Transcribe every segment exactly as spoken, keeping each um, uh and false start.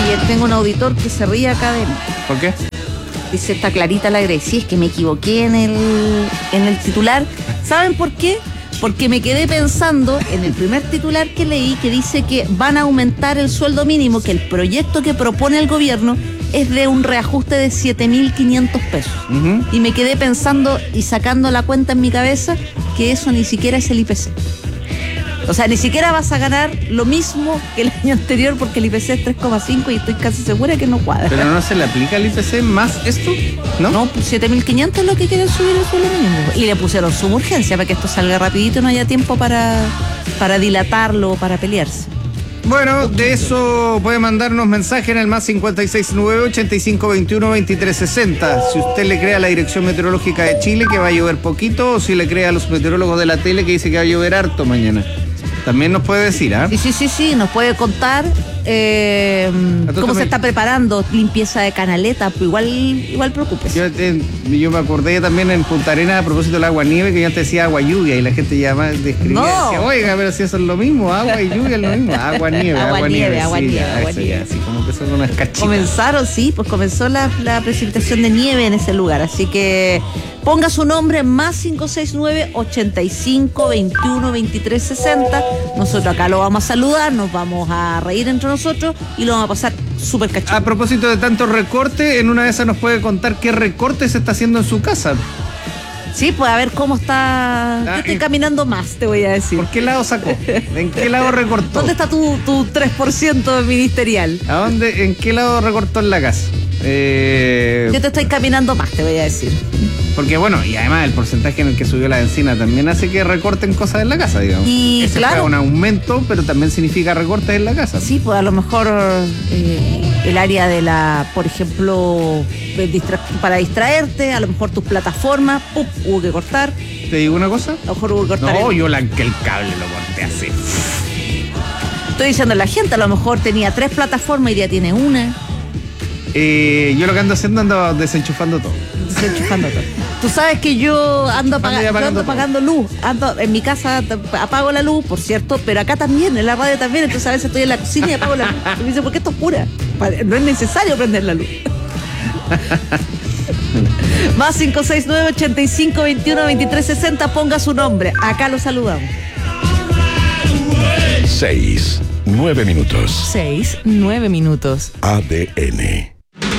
Oye, tengo un auditor que se ríe acá de mí. ¿Por qué? Dice, está clarita la Grace. Sí, es que me equivoqué en el, en el titular. ¿Saben por qué? Porque me quedé pensando en el primer titular que leí, que dice que van a aumentar el sueldo mínimo, que el proyecto que propone el gobierno es de un reajuste de siete mil quinientos pesos. Uh-huh. Y me quedé pensando y sacando la cuenta en mi cabeza que eso ni siquiera es el I P C. O sea, ni siquiera vas a ganar lo mismo que el año anterior porque el I P C es tres coma cinco y estoy casi segura que no cuadra. ¿Pero no se le aplica el I P C más esto? No, no, pues siete mil quinientos es lo que quieren subir el sueldo mínimo. Y le pusieron suma urgencia para que esto salga rapidito y no haya tiempo para, para dilatarlo o para pelearse. Bueno, de eso puede mandarnos mensaje en el más cincuenta y seis nueve, ochenta y cinco veintiuno, veintitrés sesenta. Si usted le cree a la Dirección Meteorológica de Chile que va a llover poquito, o si le cree a los meteorólogos de la tele que dice que va a llover harto mañana. También nos puede decir, ¿ah? ¿eh? Sí, sí, sí, sí, nos puede contar eh, cómo se está preparando, limpieza de canaleta, pues igual, igual preocúpese. Yo, eh, yo me acordé también en Punta Arenas a propósito del agua nieve, que yo antes decía agua lluvia y la gente llama, describía, no. Decía, oiga, pero si eso es lo mismo, agua y lluvia es lo mismo, agua nieve, agua, agua nieve, agua sí, nieve, ya, agua eso, nieve. Ya, así como que son unas cachitas. Comenzaron, sí, pues comenzó la, la precipitación de nieve en ese lugar, así que ponga su nombre más cinco seis nueve, ochenta y cinco veintiuno, veintitrés sesenta. Nosotros acá lo vamos a saludar, nos vamos a reír entre nosotros y lo vamos a pasar súper cachudo. A propósito de tanto recorte, en una de esas nos puede contar qué recorte se está haciendo en su casa. Sí, pues a ver cómo está. Ah, Yo estoy caminando más, te voy a decir. ¿Por qué lado sacó? ¿En qué lado recortó? ¿Dónde está tu, tu tres por ciento ministerial? ¿A dónde? ¿En qué lado recortó en la casa? Eh... Yo te estoy caminando más, te voy a decir. Porque bueno, y además el porcentaje en el que subió la benzina también hace que recorten cosas en la casa, digamos. Y Ese claro, fue un aumento, pero también significa recortes en la casa. Sí, pues a lo mejor eh, el área de la, por ejemplo, distra- para distraerte, a lo mejor tus plataformas, ¡pum!, hubo que cortar. ¿Te digo una cosa? A lo mejor hubo que cortar. No, el... yo la, que el cable lo corté así. Estoy diciendo a la gente, a lo mejor tenía tres plataformas y ya tiene una. Eh, yo lo que ando haciendo ando desenchufando todo. Desenchufando todo. Tú sabes que yo ando, apaga- yo ando apagando luz. Ando en mi casa, apago la luz, por cierto, pero acá también, en la radio también. Entonces a veces estoy en la cocina y apago la luz. Y me dice, ¿por qué esto es oscura? No es necesario prender la luz. Más cinco seis nueve, ochenta y cinco veintiuno, veintitrés sesenta, ponga su nombre. Acá lo saludamos. Seis, nueve minutos. Seis, nueve minutos. A D N.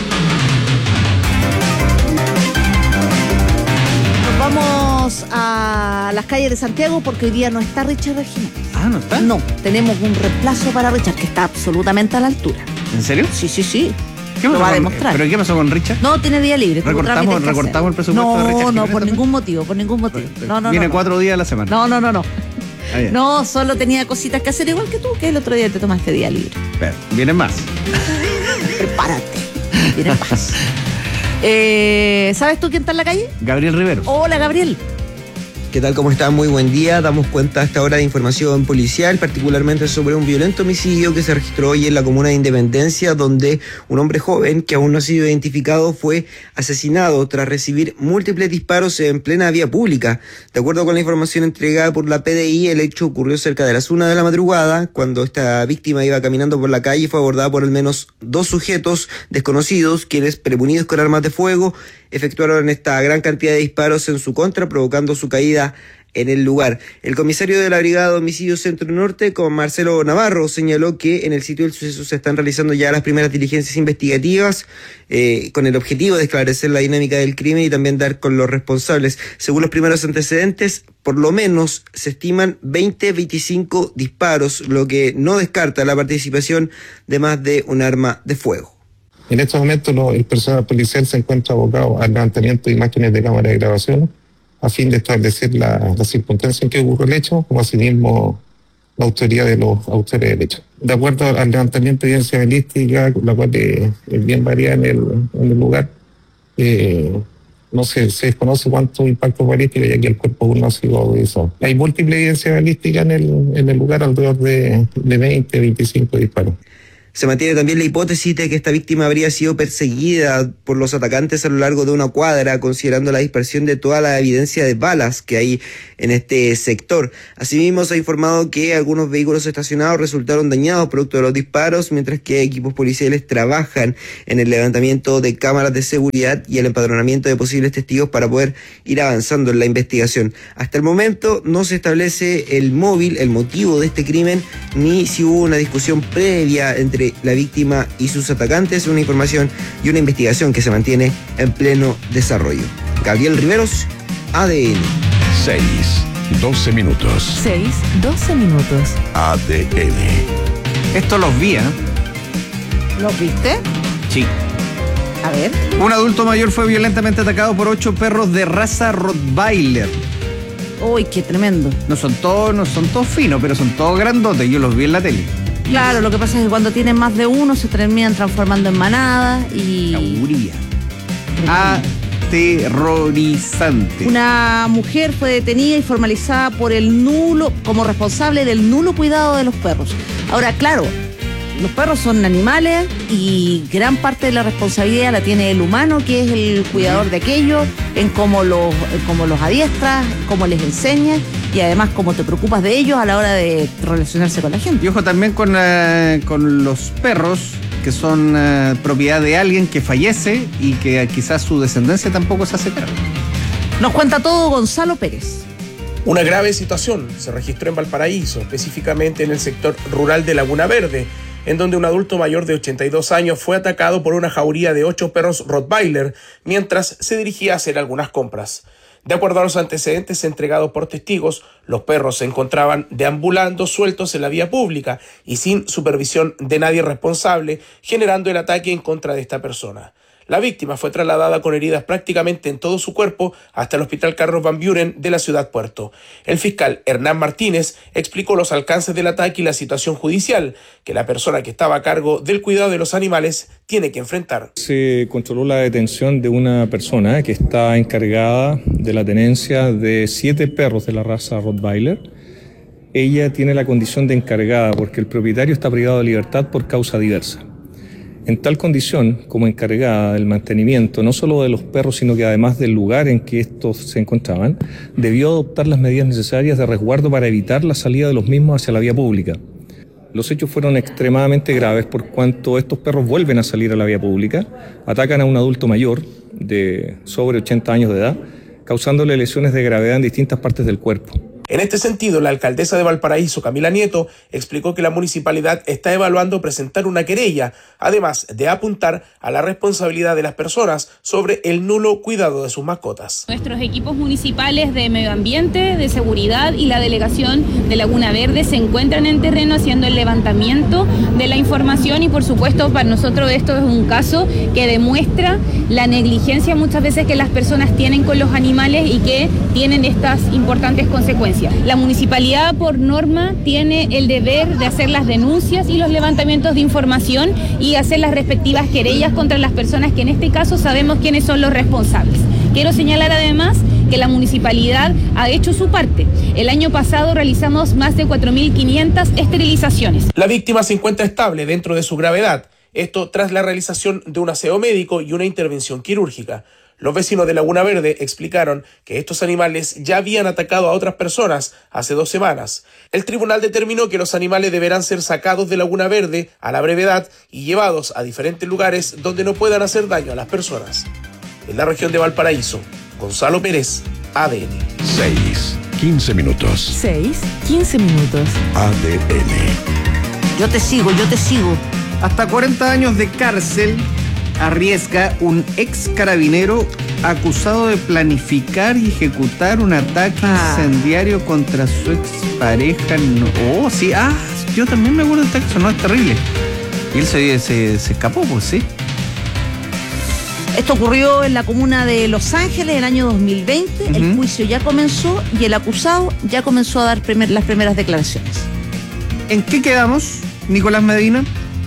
Vamos a las calles de Santiago porque hoy día no está Richard Reginato. Ah, ¿no está? No, tenemos un reemplazo para Richard que está absolutamente a la altura. ¿En serio? Sí, sí, sí. ¿Qué lo va a con, demostrar. ¿Pero qué pasó con Richard? No, tiene día libre. ¿Recortamos, recortamos el presupuesto no, de Richard? No, no, por también? ningún motivo, por ningún motivo. No, no, Viene no, cuatro no. días a la semana. No, no, no, no. Ah, no, solo tenía cositas que hacer igual que tú, que el otro día te tomaste día libre. Pero, vienen más. Prepárate. Vienen más. eh, ¿Sabes tú quién está en la calle? Gabriel Rivero. Hola, Gabriel. ¿Qué tal? ¿Cómo están? Muy buen día. Damos cuenta a esta hora de información policial, particularmente sobre un violento homicidio que se registró hoy en la comuna de Independencia, donde un hombre joven, que aún no ha sido identificado, fue asesinado tras recibir múltiples disparos en plena vía pública. De acuerdo con la información entregada por la P D I, el hecho ocurrió cerca de las una de la madrugada, cuando esta víctima iba caminando por la calle y fue abordada por al menos dos sujetos desconocidos, quienes, prevenidos con armas de fuego, efectuaron esta gran cantidad de disparos en su contra, provocando su caída en el lugar. El comisario de la Brigada de Homicidios Centro Norte, con Marcelo Navarro, señaló que en el sitio del suceso se están realizando ya las primeras diligencias investigativas eh, con el objetivo de esclarecer la dinámica del crimen y también dar con los responsables. Según los primeros antecedentes, por lo menos se estiman veinte, veinticinco disparos, lo que no descarta la participación de más de un arma de fuego. En estos momentos lo, el personal policial se encuentra abocado al levantamiento de imágenes de cámara de grabación a fin de establecer la, la circunstancia en que ocurrió el hecho, como asimismo la autoría de los autores del hecho. De acuerdo al levantamiento de evidencia balística, la cual es, es bien variada en el, en el lugar, eh, no se, se desconoce cuántos impactos balísticos, ya que el cuerpo aún no ha sido audizado. Hay múltiple evidencia balística en el, en el lugar, alrededor de, de veinte, veinticinco disparos. Se mantiene también la hipótesis de que esta víctima habría sido perseguida por los atacantes a lo largo de una cuadra, considerando la dispersión de toda la evidencia de balas que hay en este sector. Asimismo, se ha informado que algunos vehículos estacionados resultaron dañados producto de los disparos, mientras que equipos policiales trabajan en el levantamiento de cámaras de seguridad y el empadronamiento de posibles testigos para poder ir avanzando en la investigación. Hasta el momento no se establece el móvil, el motivo de este crimen, ni si hubo una discusión previa entre la víctima y sus atacantes, una información y una investigación que se mantiene en pleno desarrollo. Gabriel Riveros, A D N. seis, doce minutos. seis, doce minutos. A D N. Esto los vi, ¿eh? ¿Los viste? Sí. A ver. Un adulto mayor fue violentamente atacado por ocho perros de raza Rottweiler. Uy, qué tremendo. No son todos, no son todos finos, pero son todos grandotes. Yo los vi en la tele. Claro, lo que pasa es que cuando tienen más de uno se terminan transformando en manadas y... Cauría. Aterrorizante. Una mujer fue detenida y formalizada por el nulo, como responsable del nulo cuidado de los perros. Ahora, claro, los perros son animales y gran parte de la responsabilidad la tiene el humano, que es el cuidador de aquello, en cómo los, en cómo los adiestras, cómo les enseñas y además cómo te preocupas de ellos a la hora de relacionarse con la gente. Y ojo también con, uh, con los perros que son uh, propiedad de alguien que fallece y que quizás su descendencia tampoco se hace cargo. Nos cuenta todo Gonzalo Pérez. Una grave situación se registró en Valparaíso, específicamente en el sector rural de Laguna Verde, en donde un adulto mayor de ochenta y dos años fue atacado por una jauría de ocho perros Rottweiler mientras se dirigía a hacer algunas compras. De acuerdo a los antecedentes entregados por testigos, los perros se encontraban deambulando sueltos en la vía pública y sin supervisión de nadie responsable, generando el ataque en contra de esta persona. La víctima fue trasladada con heridas prácticamente en todo su cuerpo hasta el Hospital Carlos Van Buren de la ciudad Puerto. El fiscal Hernán Martínez explicó los alcances del ataque y la situación judicial que la persona que estaba a cargo del cuidado de los animales tiene que enfrentar. Se controló la detención de una persona que está encargada de la tenencia de siete perros de la raza Rottweiler. Ella tiene la condición de encargada porque el propietario está privado de libertad por causa diversa. En tal condición, como encargada del mantenimiento, no solo de los perros, sino que además del lugar en que estos se encontraban, debió adoptar las medidas necesarias de resguardo para evitar la salida de los mismos hacia la vía pública. Los hechos fueron extremadamente graves por cuanto estos perros vuelven a salir a la vía pública, atacan a un adulto mayor de sobre ochenta años de edad, causándole lesiones de gravedad en distintas partes del cuerpo. En este sentido, la alcaldesa de Valparaíso, Camila Nieto, explicó que la municipalidad está evaluando presentar una querella, además de apuntar a la responsabilidad de las personas sobre el nulo cuidado de sus mascotas. Nuestros equipos municipales de medio ambiente, de seguridad y la delegación de Laguna Verde se encuentran en terreno haciendo el levantamiento de la información y, por supuesto, para nosotros esto es un caso que demuestra la negligencia muchas veces que las personas tienen con los animales y que tienen estas importantes consecuencias. La municipalidad, por norma, tiene el deber de hacer las denuncias y los levantamientos de información y hacer las respectivas querellas contra las personas que en este caso sabemos quiénes son los responsables. Quiero señalar además que la municipalidad ha hecho su parte. El año pasado realizamos más de cuatro mil quinientas esterilizaciones. La víctima se encuentra estable dentro de su gravedad. Esto tras la realización de un aseo médico y una intervención quirúrgica. Los vecinos de Laguna Verde explicaron que estos animales ya habían atacado a otras personas hace dos semanas. El tribunal determinó que los animales deberán ser sacados de Laguna Verde a la brevedad y llevados a diferentes lugares donde no puedan hacer daño a las personas. En la región de Valparaíso, Gonzalo Pérez, A D N. seis, quince minutos. seis, quince minutos. A D N. Yo te sigo, yo te sigo. Hasta cuarenta años de cárcel arriesga un ex carabinero acusado de planificar y ejecutar un ataque Ah. incendiario contra su expareja. No, oh, sí, ah, yo también me acuerdo de este caso, no, es terrible. Y él se, se, se escapó, pues sí. Esto ocurrió en la comuna de Los Ángeles el año dos mil veinte. Uh-huh. El juicio ya comenzó y el acusado ya comenzó a dar primer, las primeras declaraciones. ¿En qué quedamos, Nicolás Medina?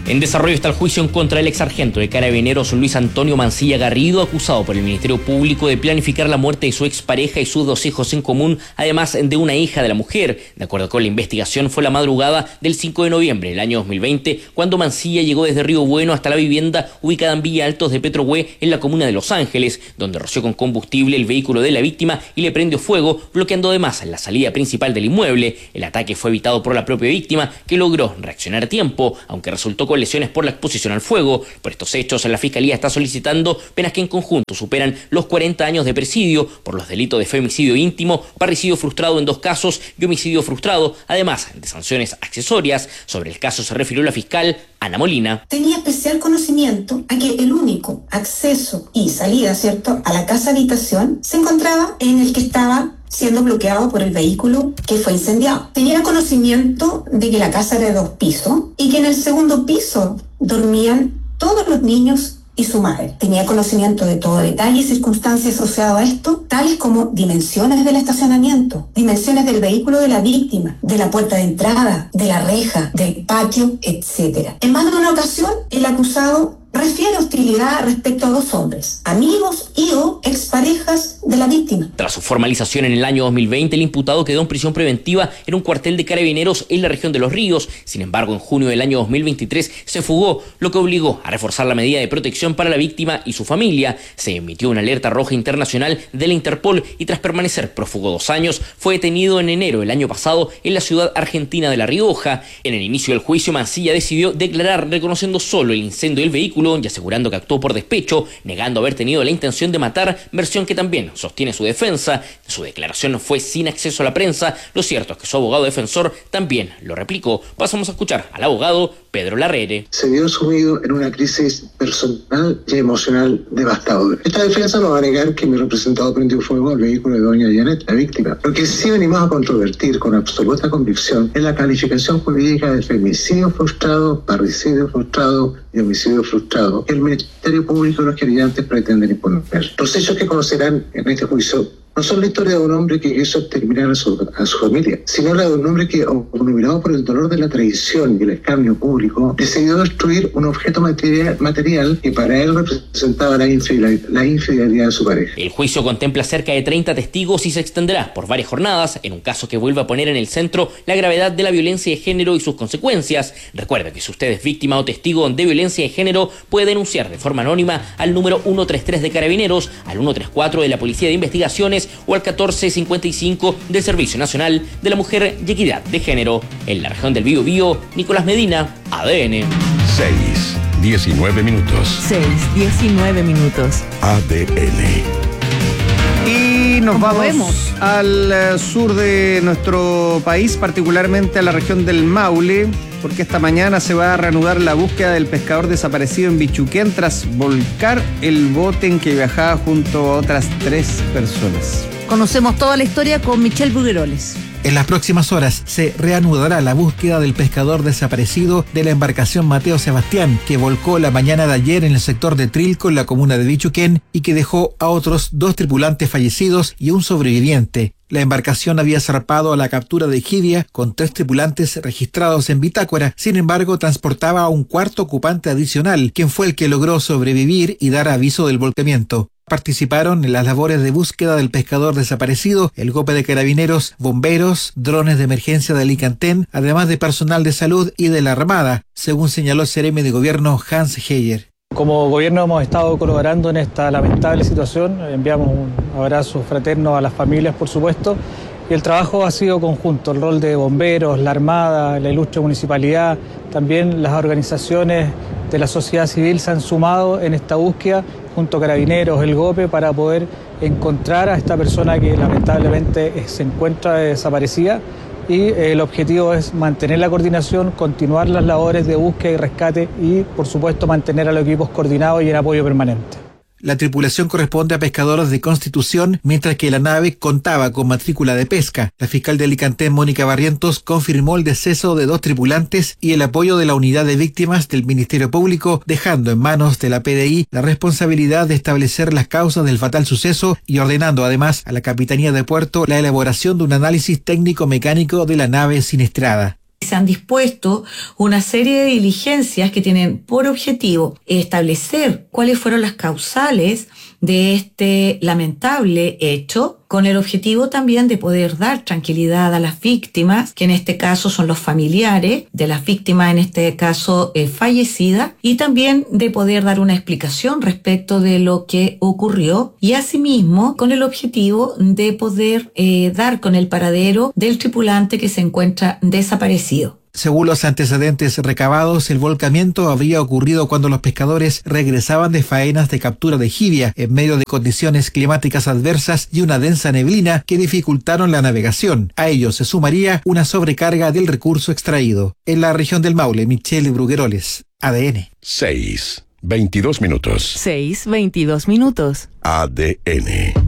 En desarrollo está el juicio en contra del ex sargento de Carabineros Luis Antonio Mancilla Garrido, acusado por el Ministerio Público de planificar la muerte de su expareja y sus dos hijos en común, además de una hija de la mujer. De acuerdo con la investigación, fue la madrugada del cinco de noviembre del año dos mil veinte cuando Mancilla llegó desde Río Bueno hasta la vivienda ubicada en Villa Altos de Petrohue, en la comuna de Los Ángeles, donde roció con combustible el vehículo de la víctima y le prendió fuego, bloqueando además la salida principal del inmueble. El ataque fue evitado por la propia víctima, que logró reaccionar a tiempo, aunque resultó con lesiones por la exposición al fuego. Por estos hechos, la Fiscalía está solicitando penas que en conjunto superan los cuarenta años de presidio por los delitos de femicidio íntimo, parricidio frustrado en dos casos y homicidio frustrado, además de sanciones accesorias. Sobre el caso se refirió la fiscal Ana Molina. Tenía especial conocimiento a que el único acceso y salida, ¿cierto?, a la casa habitación se encontraba en el que estaba siendo bloqueado por el vehículo que fue incendiado. Tenía conocimiento de que la casa era de dos pisos y que en el segundo piso dormían todos los niños y su madre. Tenía conocimiento de todo detalle y circunstancias asociadas a esto, tales como dimensiones del estacionamiento, dimensiones del vehículo de la víctima, de la puerta de entrada, de la reja, del patio, etcétera. En más de una ocasión, el acusado refiere hostilidad respecto a dos hombres, amigos y o exparejas de la víctima. Tras su formalización en el año dos mil veinte, el imputado quedó en prisión preventiva en un cuartel de Carabineros en la región de Los Ríos. Sin embargo, en junio del año dos mil veintitrés se fugó, lo que obligó a reforzar la medida de protección para la víctima y su familia. Se emitió una alerta roja internacional de la Interpol y tras permanecer prófugo dos años, fue detenido en enero del año pasado en la ciudad argentina de La Rioja. En el inicio del juicio, Mancilla decidió declarar reconociendo solo el incendio del vehículo y asegurando que actuó por despecho, negando haber tenido la intención de matar, versión que también sostiene su defensa. Su declaración fue sin acceso a la prensa. Lo cierto es que su abogado defensor también lo replicó. Pasamos a escuchar al abogado Pedro Larrere. Se vio sumido en una crisis personal y emocional devastadora. Esta defensa no va a negar que mi representado prendió fuego al vehículo de doña Janet, la víctima. Lo que sí venimos a controvertir con absoluta convicción es la calificación jurídica de femicidio frustrado, parricidio frustrado y homicidio frustrado que el Ministerio Público y los querellantes pretenden imponer. Los hechos que conocerán en este juicio no son la historia de un hombre que quiso exterminar a su, a su familia, sino la de un hombre que, obnubilado por el dolor de la traición y el escarnio público, decidió destruir un objeto material, material que para él representaba la infidelidad, la infidelidad de su pareja. El juicio contempla cerca de treinta testigos y se extenderá por varias jornadas, en un caso que vuelve a poner en el centro la gravedad de la violencia de género y sus consecuencias. Recuerda que si usted es víctima o testigo de violencia de género, puede denunciar de forma anónima al número ciento treinta y tres de Carabineros, al ciento treinta y cuatro de la Policía de Investigaciones o al catorce cincuenta y cinco del Servicio Nacional de la Mujer y Equidad de Género. En la región del Biobío, Nicolás Medina, A D N. seis, diecinueve minutos. seis, diecinueve minutos. A D N. Y nos vamos vemos? al eh, sur de nuestro país, particularmente a la región del Maule, porque esta mañana se va a reanudar la búsqueda del pescador desaparecido en Bichuquén tras volcar el bote en que viajaba junto a otras tres personas. Conocemos toda la historia con Michelle Brugueroles. En las próximas horas se reanudará la búsqueda del pescador desaparecido de la embarcación Mateo Sebastián, que volcó la mañana de ayer en el sector de Trilco, en la comuna de Bichuquén, y que dejó a otros dos tripulantes fallecidos y un sobreviviente. La embarcación había zarpado a la captura de Egidia con tres tripulantes registrados en bitácora. Sin embargo, transportaba a un cuarto ocupante adicional, quien fue el que logró sobrevivir y dar aviso del volcamiento. Participaron en las labores de búsqueda del pescador desaparecido el G O P de Carabineros, bomberos, drones de emergencia de Alicantén, además de personal de salud y de la Armada, según señaló el seremi de gobierno Hans Heyer. Como gobierno hemos estado colaborando en esta lamentable situación, enviamos un abrazo fraterno a las familias, por supuesto, y el trabajo ha sido conjunto, el rol de bomberos, la Armada, la ilustre municipalidad, también las organizaciones de la sociedad civil se han sumado en esta búsqueda, junto a Carabineros, el G O P E, para poder encontrar a esta persona que lamentablemente se encuentra desaparecida. Y el objetivo es mantener la coordinación, continuar las labores de búsqueda y rescate y, por supuesto, mantener a los equipos coordinados y en apoyo permanente. La tripulación corresponde a pescadores de Constitución, mientras que la nave contaba con matrícula de pesca. La fiscal de Alicantén, Mónica Barrientos, confirmó el deceso de dos tripulantes y el apoyo de la unidad de víctimas del Ministerio Público, dejando en manos de la P D I la responsabilidad de establecer las causas del fatal suceso y ordenando además a la Capitanía de Puerto la elaboración de un análisis técnico-mecánico de la nave siniestrada. Se han dispuesto una serie de diligencias que tienen por objetivo establecer cuáles fueron las causales de este lamentable hecho, con el objetivo también de poder dar tranquilidad a las víctimas, que en este caso son los familiares de las víctimas, en este caso eh, fallecidas, y también de poder dar una explicación respecto de lo que ocurrió, y asimismo con el objetivo de poder eh, dar con el paradero del tripulante que se encuentra desaparecido. Según los antecedentes recabados, el volcamiento habría ocurrido cuando los pescadores regresaban de faenas de captura de jibia en medio de condiciones climáticas adversas y una densa neblina que dificultaron la navegación. A ello se sumaría una sobrecarga del recurso extraído. En la región del Maule, Michelle Brugueroles, A D N. seis, veintidós minutos. seis, veintidós minutos. A D N.